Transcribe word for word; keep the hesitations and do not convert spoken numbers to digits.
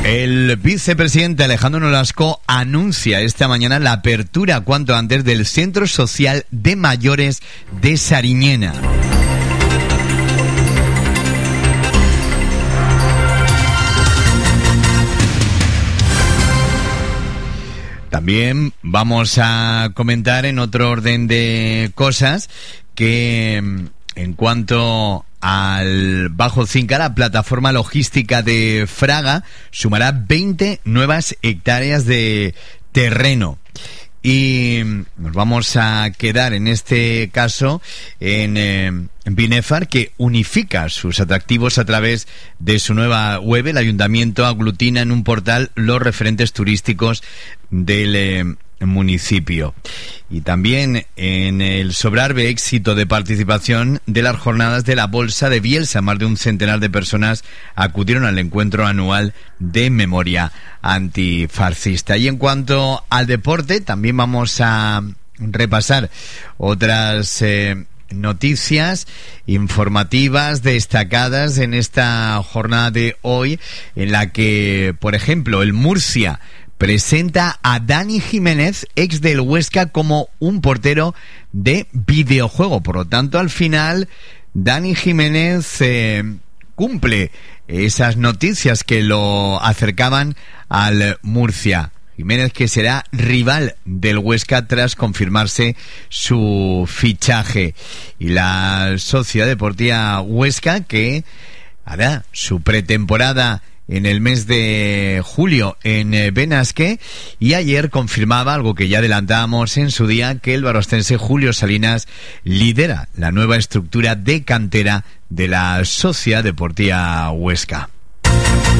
El vicepresidente Alejandro Nolasco anuncia esta mañana la apertura cuanto antes del Centro Social de Mayores de Sariñena. También vamos a comentar en otro orden de cosas que en cuanto al Bajo Cinca, la plataforma logística de Fraga sumará veinte nuevas hectáreas de terreno. Y nos vamos a quedar en este caso en, eh, en Binefar, que unifica sus atractivos a través de su nueva web. El ayuntamiento aglutina en un portal los referentes turísticos del eh, municipio. Y también en el sobrarbe éxito de participación de las jornadas de la Bolsa de Bielsa, más de un centenar de personas acudieron al encuentro anual de memoria antifascista. Y en cuanto al deporte, también vamos a repasar otras eh, noticias informativas destacadas en esta jornada de hoy, en la que, por ejemplo, el Murcia presenta a Dani Jiménez, ex del Huesca, como un portero de videojuego. Por lo tanto, al final, Dani Jiménez eh, cumple esas noticias que lo acercaban al Murcia. Jiménez, que será rival del Huesca tras confirmarse su fichaje. Y la Sociedad Deportiva Huesca, que hará su pretemporada en el mes de julio en Benasque, y ayer confirmaba algo que ya adelantábamos en su día, que el barrostense Julio Salinas lidera la nueva estructura de cantera de la Sociedad Deportiva Huesca.